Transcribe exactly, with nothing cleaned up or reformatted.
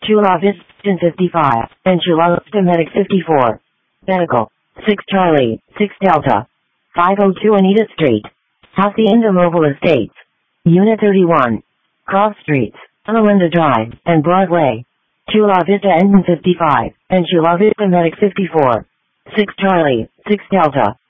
Chula Vista fifty-five, and Chula Vista Medic fifty-four. Medical, six Charlie, six Delta. five oh two Anita Street. Hacienda Mobile Estates. Unit thirty-one. Cross Streets, Amelinda Drive, and Broadway. Chula Vista Engine fifty-five, and Chula Vista Medic fifty-four. six Charlie, six Delta.